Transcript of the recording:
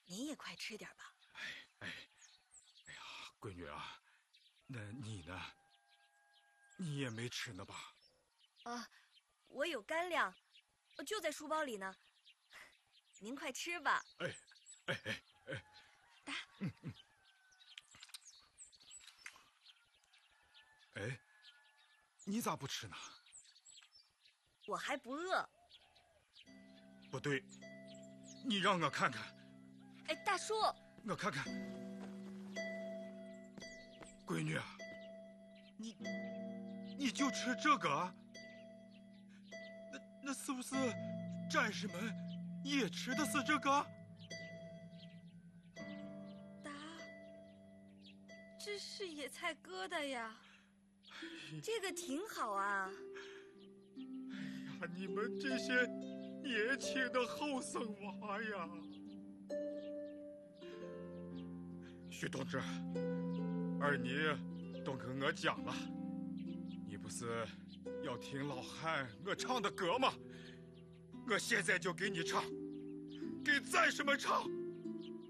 您也快吃点吧。 哎呀，闺女啊，那你呢？你也没吃呢吧？ 啊，我有干粮，就在书包里呢。您快吃吧。 哎。 打。 哎，你咋不吃呢？ 我还不饿。 不对，你让我看看。 哎，大叔， 我看看。闺女啊，你就吃这个？那是不是战士们也吃的是这个？ 达，这是野菜疙瘩呀，这个挺好啊。 哎呀，你们这些年轻的后生娃呀！徐同志，二妮都跟我讲了，你不是要听老汉我唱的歌吗？我现在就给你唱，给战士们唱。